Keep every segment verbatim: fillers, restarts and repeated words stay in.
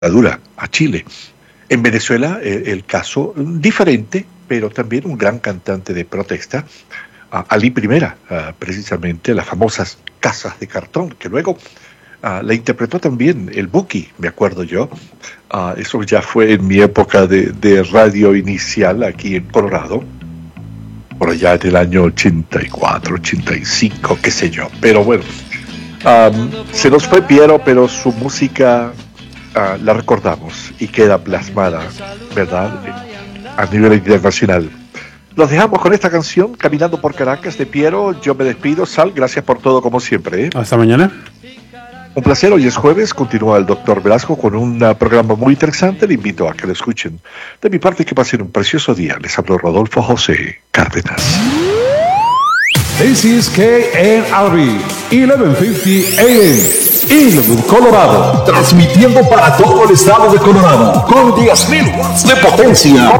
dictadura a Chile. En Venezuela eh, el caso diferente, pero también un gran cantante de protesta, uh, Ali Primera, uh, precisamente las famosas Casas de Cartón, que luego uh, la interpretó también el Buki, me acuerdo yo. Uh, eso ya fue en mi época de, de radio inicial aquí en Colorado, por allá en el año ochenta y cuatro, ochenta y cinco, qué sé yo. Pero bueno, um, se nos fue Piero, pero su música uh, la recordamos y queda plasmada, ¿verdad?, a nivel internacional. Los dejamos con esta canción, Caminando por Caracas, de Piero. Yo me despido. Sal, gracias por todo como siempre, ¿eh? Hasta mañana. Un placer, hoy es jueves, continúa el doctor Velasco con un uh, programa muy interesante, le invito a que lo escuchen. De mi parte, que pasen un precioso día, les habló Rodolfo José Cárdenas. This is K N R B, eleven fifty A M, Inwood, Colorado, transmitiendo para todo el estado de Colorado, con diez mil watts de potencia,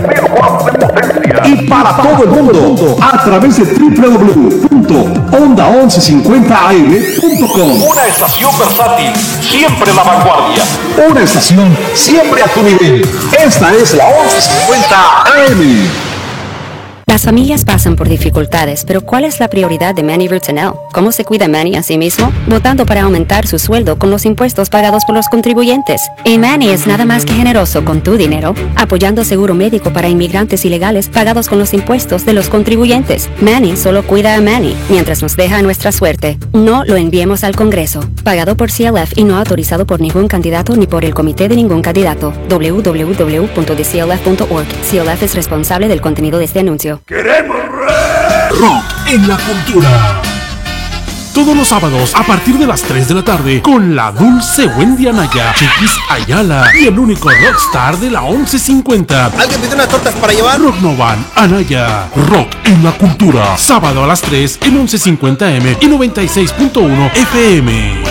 y para todo el mundo, a través de doble u doble u doble u punto onda once cincuenta a m punto com. Una estación versátil, siempre a la vanguardia. Una estación siempre a tu nivel. Esta es la once cincuenta A M. Las familias pasan por dificultades, pero ¿cuál es la prioridad de Manny Roots and L? ¿Cómo se cuida Manny a sí mismo? Votando para aumentar su sueldo con los impuestos pagados por los contribuyentes. Y Manny es nada más que generoso con tu dinero, apoyando seguro médico para inmigrantes ilegales pagados con los impuestos de los contribuyentes. Manny solo cuida a Manny, mientras nos deja a nuestra suerte. No lo enviemos al Congreso. Pagado por C L F y no autorizado por ningún candidato ni por el comité de ningún candidato. doble u doble u doble u punto d c l f punto org. C L F es responsable del contenido de este anuncio. ¡Queremos rock en la cultura! Todos los sábados a partir de las tres de la tarde con la dulce Wendy Anaya, Chiquis Ayala y el único rockstar de la once cincuenta. ¿Alguien pide unas tortas para llevar? Rock Novan Anaya. Rock en la cultura. Sábado a las tres en once cincuenta M y noventa y seis punto uno F M.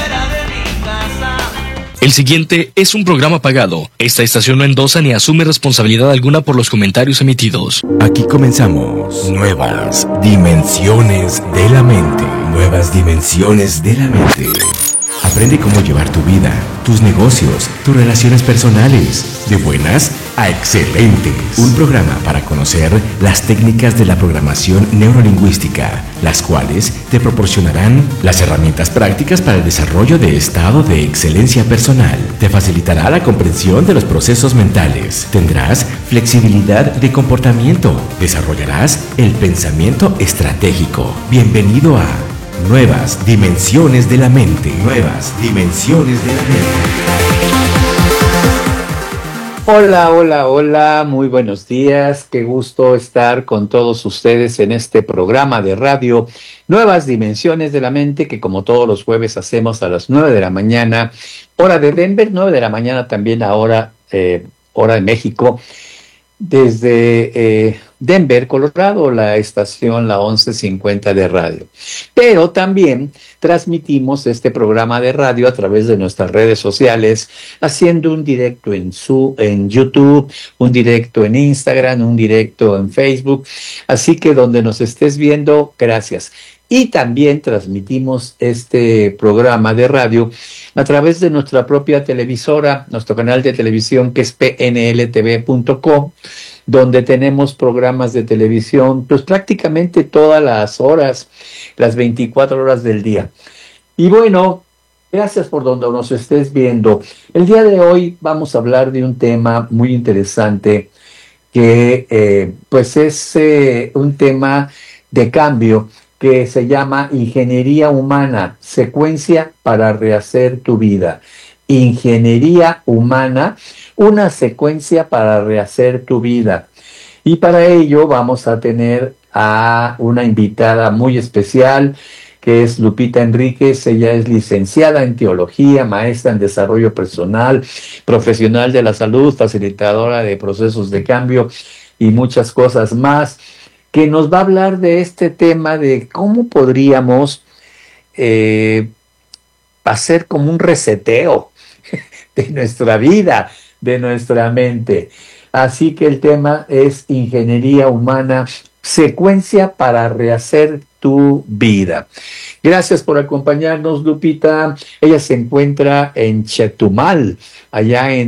El siguiente es un programa pagado. Esta estación no endosa ni asume responsabilidad alguna por los comentarios emitidos. Aquí comenzamos Nuevas Dimensiones de la Mente. Nuevas Dimensiones de la Mente. Aprende cómo llevar tu vida, tus negocios, tus relaciones personales, de buenas a excelentes. Un programa para conocer las técnicas de la programación neurolingüística, las cuales te proporcionarán las herramientas prácticas para el desarrollo de estado de excelencia personal. Te facilitará la comprensión de los procesos mentales. Tendrás flexibilidad de comportamiento. Desarrollarás el pensamiento estratégico. Bienvenido a Nuevas Dimensiones de la Mente. Nuevas Dimensiones de la Mente. Hola, hola, hola, muy buenos días. Qué gusto estar con todos ustedes en este programa de radio Nuevas Dimensiones de la Mente, que como todos los jueves hacemos a las nueve de la mañana, hora de Denver, nueve de la mañana también ahora, eh, hora de México. Desde eh, Denver, Colorado, la estación la once cincuenta de radio. Pero también transmitimos este programa de radio a través de nuestras redes sociales, haciendo un directo en, su, en YouTube, un directo en Instagram, un directo en Facebook. Así que donde nos estés viendo, gracias. Y también transmitimos este programa de radio a través de nuestra propia televisora, nuestro canal de televisión que es p n l t v punto com, donde tenemos programas de televisión pues prácticamente todas las horas, las veinticuatro horas del día. Y bueno, gracias por donde nos estés viendo. El día de hoy vamos a hablar de un tema muy interesante que eh, pues es eh, un tema de cambio que se llama Ingeniería Humana, secuencia para rehacer tu vida. Ingeniería Humana, una secuencia para rehacer tu vida. Y para ello vamos a tener a una invitada muy especial, que es Lupita Enríquez. Ella es licenciada en Teología, maestra en Desarrollo Personal, profesional de la salud, facilitadora de procesos de cambio y muchas cosas más, que nos va a hablar de este tema de cómo podríamos eh, hacer como un reseteo de nuestra vida, de nuestra mente. Así que el tema es Ingeniería Humana, Secuencia para rehacer tu vida. Gracias por acompañarnos, Lupita. Ella se encuentra en Chetumal, allá en